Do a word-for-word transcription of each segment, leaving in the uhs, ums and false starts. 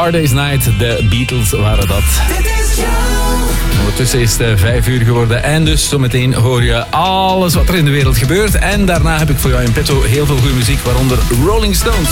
Hard Day's Night, de Beatles waren dat. Ondertussen is het vijf uur geworden en dus zometeen hoor je alles wat er in de wereld gebeurt. En daarna heb ik voor jou in petto heel veel goede muziek, waaronder Rolling Stones.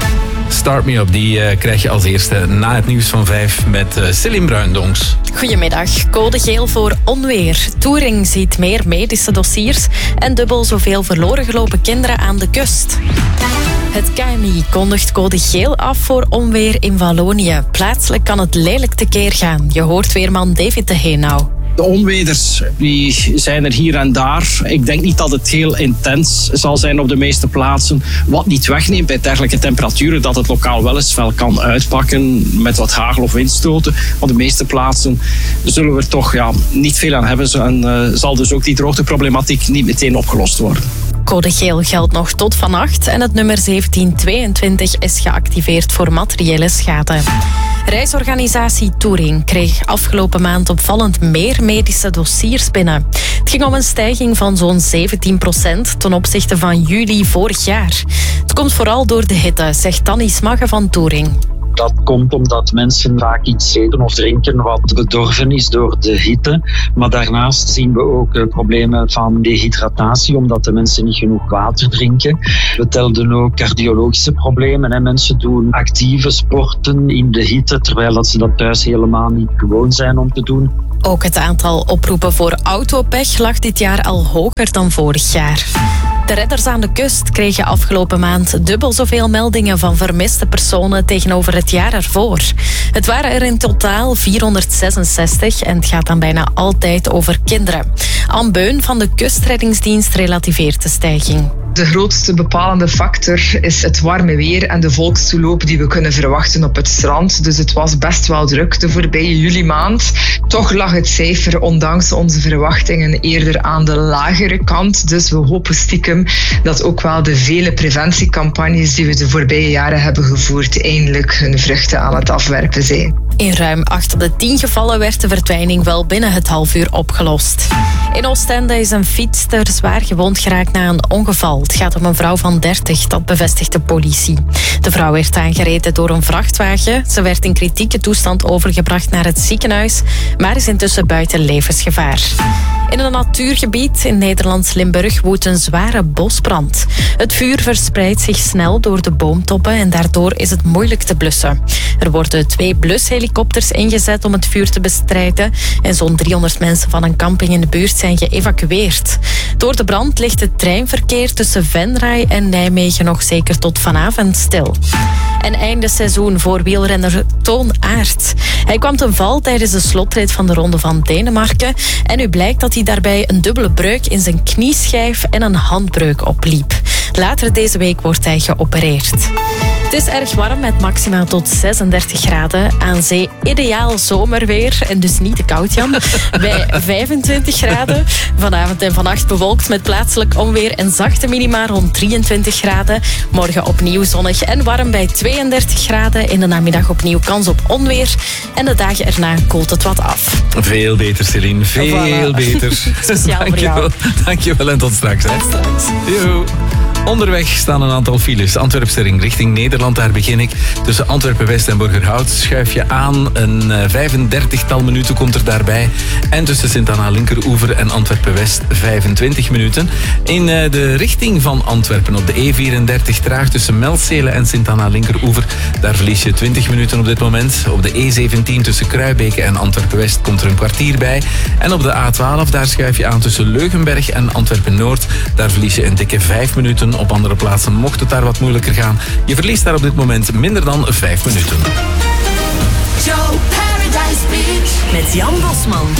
Start Me Up, die uh, krijg je als eerste na het nieuws van vijf met uh, Céline Bruindonks. Goedemiddag. Code geel voor onweer. Touring ziet meer medische dossiers en dubbel zoveel verloren gelopen kinderen aan de kust. Het K M I kondigt code geel af voor onweer in Wallonië. Plaatselijk kan het lelijk tekeer gaan. Je hoort weerman David de Heenau. De onweders die zijn er hier en daar. Ik denk niet dat het heel intens zal zijn op de meeste plaatsen. Wat niet wegneemt bij dergelijke temperaturen dat het lokaal wel eens fel kan uitpakken met wat hagel of windstoten. Op de meeste plaatsen zullen we er toch ja, niet veel aan hebben. En uh, zal dus ook die droogteproblematiek niet meteen opgelost worden. Code geel geldt nog tot vannacht en het nummer zeventien tweeëntwintig is geactiveerd voor materiële schade. Reisorganisatie Touring kreeg afgelopen maand opvallend meer medische dossiers binnen. Het ging om een stijging van zo'n zeventien procent ten opzichte van juli vorig jaar. Het komt vooral door de hitte, zegt Tanny Smagge van Touring. Dat komt omdat mensen vaak iets eten of drinken wat bedorven is door de hitte. Maar daarnaast zien we ook problemen van dehydratatie, omdat de mensen niet genoeg water drinken. We telden ook cardiologische problemen. Hè. Mensen doen actieve sporten in de hitte, terwijl dat ze dat thuis helemaal niet gewoon zijn om te doen. Ook het aantal oproepen voor autopech lag dit jaar al hoger dan vorig jaar. De redders aan de kust kregen afgelopen maand dubbel zoveel meldingen van vermiste personen tegenover het jaar ervoor. Het waren er in totaal vierhonderdzesenzestig en het gaat dan bijna altijd over kinderen. Anne Beun van de Kustreddingsdienst relativeert de stijging. De grootste bepalende factor is het warme weer en de volkstoeloop die we kunnen verwachten op het strand. Dus het was best wel druk de voorbije juli maand. Toch lag het cijfer ondanks onze verwachtingen eerder aan de lagere kant. Dus we hopen stiekem dat ook wel de vele preventiecampagnes die we de voorbije jaren hebben gevoerd eindelijk hun vruchten aan het afwerpen zijn. In ruim acht op de tien gevallen werd de verdwijning wel binnen het half uur opgelost. In Oostende is een fietster zwaar gewond geraakt na een ongeval. Het gaat om een vrouw van dertig, dat bevestigt de politie. De vrouw werd aangereden door een vrachtwagen. Ze werd in kritieke toestand overgebracht naar het ziekenhuis, maar is intussen buiten levensgevaar. In een natuurgebied in Nederlands Limburg woedt een zware bosbrand. Het vuur verspreidt zich snel door de boomtoppen en daardoor is het moeilijk te blussen. Er worden twee blushelikopters ingezet om het vuur te bestrijden en zo'n driehonderd mensen van een camping in de buurt zijn geëvacueerd. Door de brand ligt het treinverkeer tussen Venray en Nijmegen nog zeker tot vanavond stil. En einde seizoen voor wielrenner Toon Aert. Hij kwam ten val tijdens de slotrit van de Ronde van Denemarken en nu blijkt dat hij daarbij een dubbele breuk in zijn knieschijf en een handbreuk opliep. Later deze week wordt hij geopereerd. Het is erg warm met maximaal tot zesendertig graden. Aan zee ideaal zomerweer en dus niet te koud, Jan. Bij vijfentwintig graden. Vanavond en vannacht bewolkt met plaatselijk onweer en zachte minima rond drieëntwintig graden. Morgen opnieuw zonnig en warm bij tweeëndertig graden. In de namiddag opnieuw kans op onweer. En de dagen erna koelt het wat af. Veel beter, Céline. Veel voilà. beter. Speciaal voor jou. Dankjewel en tot straks. Hè. Tot straks. Yo. Onderweg staan een aantal files. Antwerpse ring richting Nederland, daar begin ik. Tussen Antwerpen-West en Borgerhout schuif je aan. Een vijfendertigtal minuten komt er daarbij. En tussen Sint-Anna Linkeroever en Antwerpen-West vijfentwintig minuten. In de richting van Antwerpen op de E vierendertig traag tussen Melzele en Sint-Anna Linkeroever. Daar verlies je twintig minuten op dit moment. Op de E zeventien tussen Kruibeke en Antwerpen-West komt er een kwartier bij. En op de A twaalf daar schuif je aan tussen Leugenberg en Antwerpen-Noord. Daar verlies je een dikke vijf minuten. Op andere plaatsen mocht het daar wat moeilijker gaan. Je verliest daar op dit moment minder dan vijf minuten. Joe Paradise Beach met Jan Bosman.